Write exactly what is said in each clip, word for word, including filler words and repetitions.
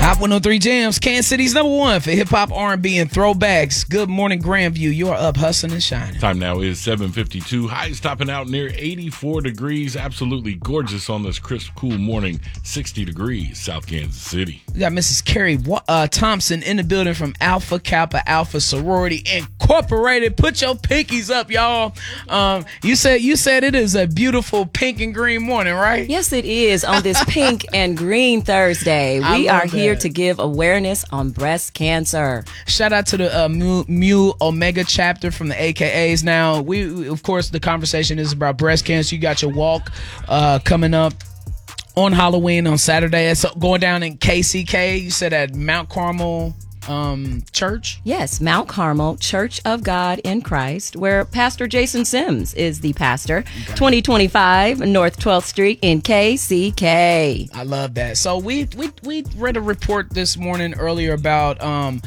Hot one oh three Jams, Kansas City's number one for hip-hop, R and B, and throwbacks. Good morning, Grandview. You're up, hustling and shining. Time now is seven fifty-two. Highs topping out near eighty-four degrees. Absolutely gorgeous on this crisp, cool morning. sixty degrees, South Kansas City. We got Missus Carrie uh, Thompson in the building from Alpha Kappa Alpha Sorority Incorporated. Put your pinkies up, y'all. Um, you said you said it is a beautiful pink and green morning, right? Yes, it is on this pink and green Thursday. We are here to give awareness on breast cancer. Shout out to the uh, Mu, Mu Omega chapter from the A K As. Now, we of course the conversation is about breast cancer. You got your walk uh, coming up on Halloween on Saturday. It's going down in K C K. You said at Mount Carmel um church. Yes, Mount Carmel Church of God in Christ, where Pastor Jason Sims is the pastor. Okay. twenty twenty-five North twelfth Street in K C K. I love that. So we we we read a report this morning earlier about um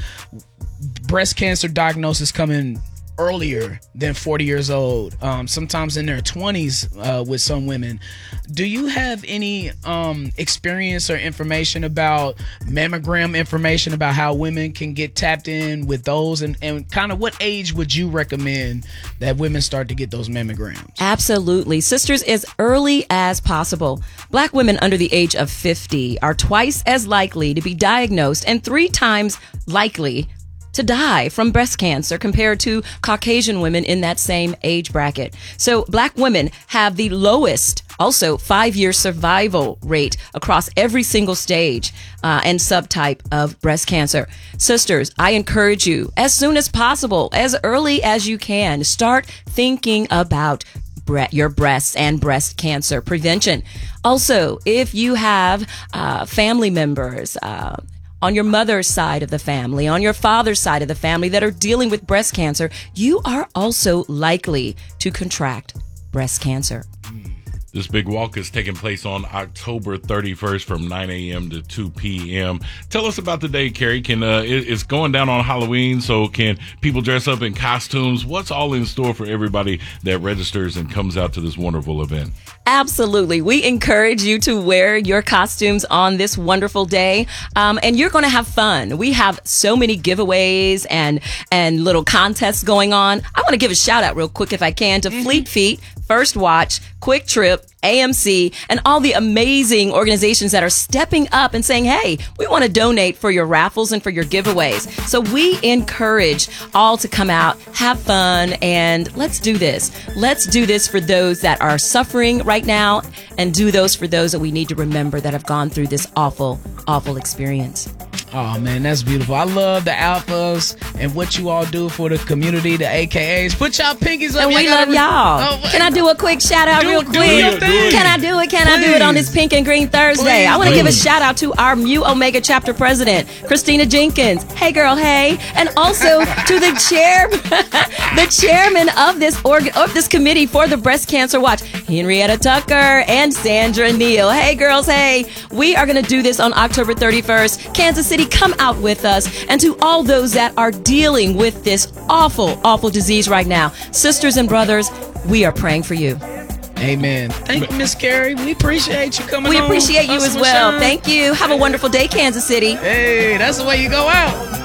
breast cancer diagnosis coming earlier than forty years old, um, sometimes in their twenties uh, with some women. Do you have any um, experience or information about mammogram information about how women can get tapped in with those, and, and kind of what age would you recommend that women start to get those mammograms? Absolutely. Sisters, as early as possible. Black women under the age of fifty are twice as likely to be diagnosed and three times likely to die from breast cancer compared to Caucasian women in that same age bracket. So black women have the lowest, also five-year survival rate across every single stage uh, and subtype of breast cancer. Sisters, I encourage you, as soon as possible, as early as you can, start thinking about bre- your breasts and breast cancer prevention. Also, if you have uh, family members, uh, on your mother's side of the family, on your father's side of the family that are dealing with breast cancer, you are also likely to contract breast cancer. This big walk is taking place on October thirty-first from nine a.m. to two p.m. Tell us about the day, Carrie. Can uh, it, it's going down on Halloween, so can people dress up in costumes? What's all in store for everybody that registers and comes out to this wonderful event? Absolutely. We encourage you to wear your costumes on this wonderful day, um, and you're going to have fun. We have so many giveaways and and little contests going on. I want to give a shout out real quick, if I can, to mm-hmm. Fleet Feet, First Watch, Quick Trip, A M C, and all the amazing organizations that are stepping up and saying, hey, we want to donate for your raffles and for your giveaways. So we encourage all to come out, have fun, and let's do this. Let's do this for those that are suffering right now, and do those for those that we need to remember that have gone through this awful, awful experience. Oh, man, that's beautiful. I love the Alphas and what you all do for the community, the A K As. Put y'all pinkies up. And we love y'all. Oh, can I do a quick shout out do, real do quick? Your thing. Can I do it? Can Please. I do it on this Pink and Green Thursday? Please. I want to give a shout out to our Mu Omega chapter president, Christina Jenkins. Hey, girl, hey. And also to the chair, the chairman of this org- of this committee for the Breast Cancer Watch, Henrietta Tucker and Sandra Neal. Hey, girls, hey. We are going to do this on October thirty-first. Kansas City, come out with us. And to all those that are dealing with this awful, awful disease right now, sisters and brothers, we are praying for you. Amen. Thank you, Miss Carrie. We appreciate you coming We on. appreciate you as well. Thank you. Have a wonderful day, Kansas City. Hey, that's the way you go out.